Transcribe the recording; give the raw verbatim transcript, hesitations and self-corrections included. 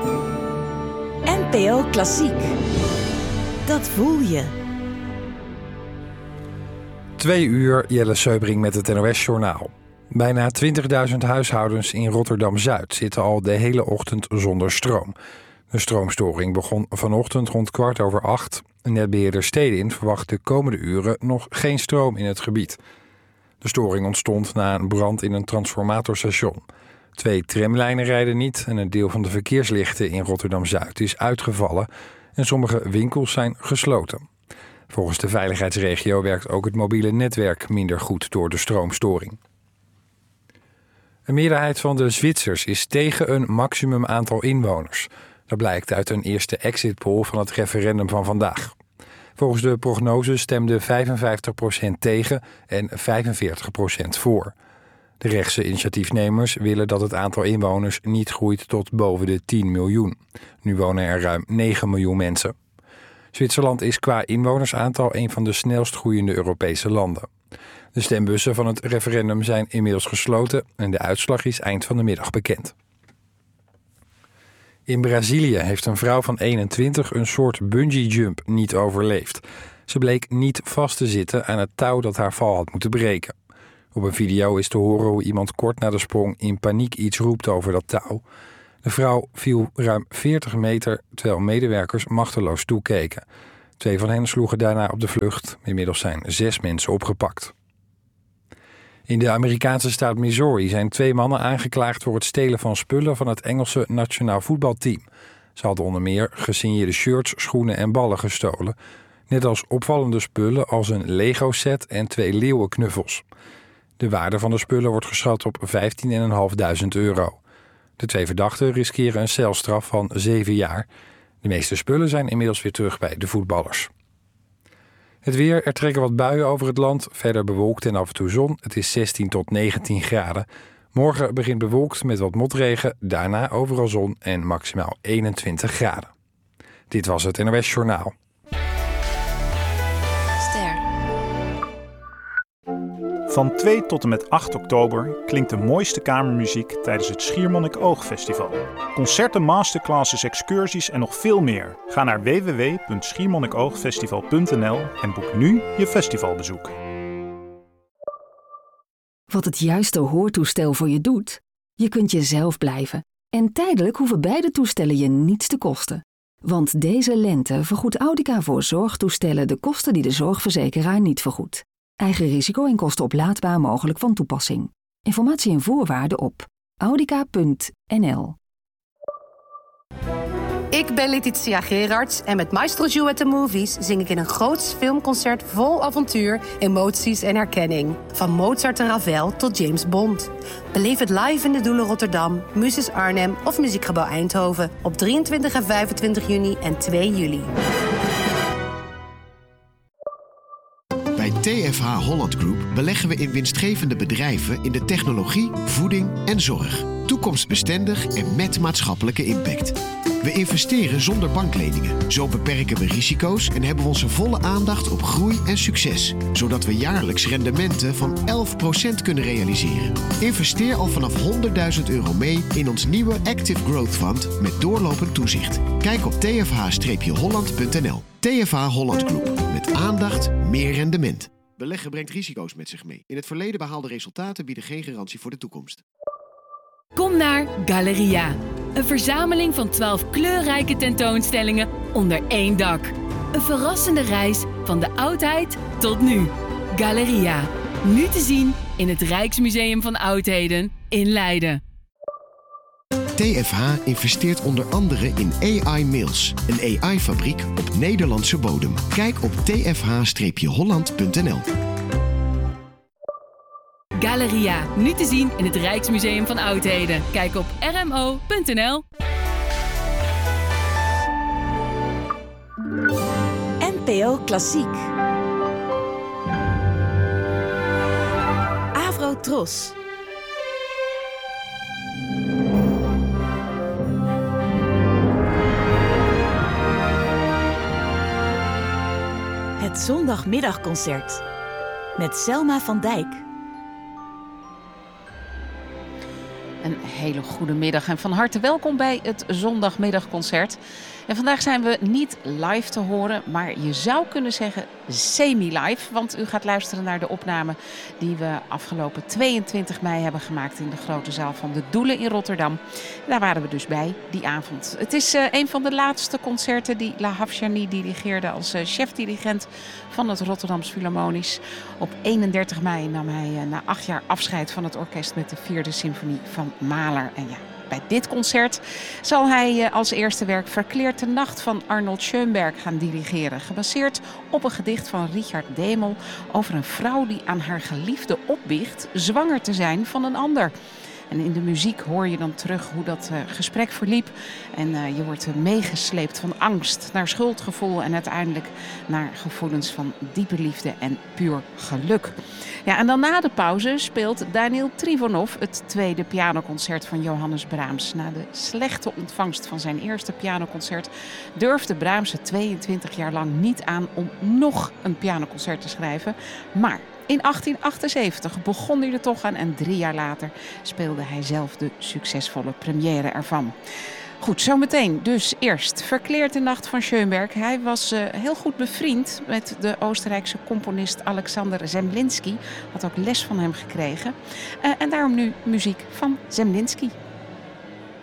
N P O Klassiek. Dat voel je. Twee uur, Jelle Seubring met het N O S-journaal. Bijna twintigduizend huishoudens in Rotterdam-Zuid zitten al de hele ochtend zonder stroom. De stroomstoring begon vanochtend rond kwart over acht. Netbeheerder Stedin verwacht de komende uren nog geen stroom in het gebied. De storing ontstond na een brand in een transformatorstation. Twee tramlijnen rijden niet en een deel van de verkeerslichten in Rotterdam-Zuid is uitgevallen en sommige winkels zijn gesloten. Volgens de veiligheidsregio werkt ook het mobiele netwerk minder goed door de stroomstoring. Een meerderheid van de Zwitsers is tegen een maximum aantal inwoners. Dat blijkt uit een eerste exit poll van het referendum van vandaag. Volgens de prognose stemde vijfenvijftig procent tegen en vijfenveertig procent voor. De rechtse initiatiefnemers willen dat het aantal inwoners niet groeit tot boven de tien miljoen. Nu wonen er ruim negen miljoen mensen. Zwitserland is qua inwonersaantal een van de snelst groeiende Europese landen. De stembussen van het referendum zijn inmiddels gesloten en de uitslag is eind van de middag bekend. In Brazilië heeft een vrouw van eenentwintig een soort bungee jump niet overleefd. Ze bleek niet vast te zitten aan het touw dat haar val had moeten breken. Op een video is te horen hoe iemand kort na de sprong in paniek iets roept over dat touw. De vrouw viel ruim veertig meter terwijl medewerkers machteloos toekeken. Twee van hen sloegen daarna op de vlucht. Inmiddels zijn zes mensen opgepakt. In de Amerikaanse staat Missouri zijn twee mannen aangeklaagd voor het stelen van spullen van het Engelse nationaal voetbalteam. Ze hadden onder meer gesigneerde shirts, schoenen en ballen gestolen. Net als opvallende spullen als een Lego-set en twee leeuwenknuffels. De waarde van de spullen wordt geschat op vijftienduizend vijfhonderd euro. De twee verdachten riskeren een celstraf van zeven jaar. De meeste spullen zijn inmiddels weer terug bij de voetballers. Het weer, er trekken wat buien over het land. Verder bewolkt en af en toe zon. Het is zestien tot negentien graden. Morgen begint bewolkt met wat motregen. Daarna overal zon en maximaal eenentwintig graden. Dit was het N O S Journaal. Van twee tot en met acht oktober klinkt de mooiste kamermuziek tijdens het Schiermonnikoog Festival. Concerten, masterclasses, excursies en nog veel meer. Ga naar w w w punt schiermonnikoogfestival punt n l en boek nu je festivalbezoek. Wat het juiste hoortoestel voor je doet? Je kunt jezelf blijven. En tijdelijk hoeven beide toestellen je niets te kosten. Want deze lente vergoedt Audica voor zorgtoestellen de kosten die de zorgverzekeraar niet vergoedt. Eigen risico en kosten oplaadbaar mogelijk van toepassing. Informatie en voorwaarden op audica punt n l. Ik ben Letitia Gerards en met Maestro Joe at the Movies zing ik in een groots filmconcert vol avontuur, emoties en herkenning. Van Mozart en Ravel tot James Bond. Beleef het live in de Doelen Rotterdam, Muses Arnhem of Muziekgebouw Eindhoven op drieëntwintig en vijfentwintig juni en twee juli. Bij T F H Holland Group beleggen we in winstgevende bedrijven in de technologie, voeding en zorg. Toekomstbestendig en met maatschappelijke impact. We investeren zonder bankleningen. Zo beperken we risico's en hebben we onze volle aandacht op groei en succes. Zodat we jaarlijks rendementen van elf procent kunnen realiseren. Investeer al vanaf honderdduizend euro mee in ons nieuwe Active Growth Fund met doorlopend toezicht. Kijk op t f h holland punt n l. T F H Holland Group. Met aandacht, meer rendement. Beleggen brengt risico's met zich mee. In het verleden behaalde resultaten bieden geen garantie voor de toekomst. Kom naar Galeria. Een verzameling van twaalf kleurrijke tentoonstellingen onder één dak. Een verrassende reis van de oudheid tot nu. Galeria. Nu te zien in het Rijksmuseum van Oudheden in Leiden. T F H investeert onder andere in A I Mills, een A I-fabriek op Nederlandse bodem. Kijk op t f h holland punt n l. Galeria, nu te zien in het Rijksmuseum van Oudheden. Kijk op r m o punt n l. N P O Klassiek. Avro Tros. Het zondagmiddagconcert met Selma van Dijk. Een hele goede middag en van harte welkom bij het zondagmiddagconcert. En vandaag zijn we niet live te horen, maar je zou kunnen zeggen semi-live. Want u gaat luisteren naar de opname die we afgelopen tweeëntwintig mei hebben gemaakt in de grote zaal van de Doelen in Rotterdam. Daar waren we dus bij die avond. Het is uh, een van de laatste concerten die Lahav Afshani dirigeerde als uh, chef-dirigent van het Rotterdams Philharmonisch. Op eenendertig mei nam hij uh, na acht jaar afscheid van het orkest met de vierde symfonie van Mahler. En ja, bij dit concert zal hij als eerste werk Verkleerde Nacht van Arnold Schoenberg gaan dirigeren. Gebaseerd op een gedicht van Richard Demel over een vrouw die aan haar geliefde opbiecht zwanger te zijn van een ander. En in de muziek hoor je dan terug hoe dat uh, gesprek verliep. En uh, je wordt uh, meegesleept van angst naar schuldgevoel en uiteindelijk naar gevoelens van diepe liefde en puur geluk. Ja, en dan na de pauze speelt Daniel Trivonov het tweede pianoconcert van Johannes Brahms. Na de slechte ontvangst van zijn eerste pianoconcert durfde Brahms het tweeëntwintig jaar lang niet aan om nog een pianoconcert te schrijven. Maar in achttien achtenzeventig begon hij er toch aan en drie jaar later speelde hij zelf de succesvolle première ervan. Goed, zometeen dus eerst Verkleerde Nacht van Schoenberg. Hij was uh, heel goed bevriend met de Oostenrijkse componist Alexander Zemlinsky. Had ook les van hem gekregen. Uh, en daarom nu muziek van Zemlinsky.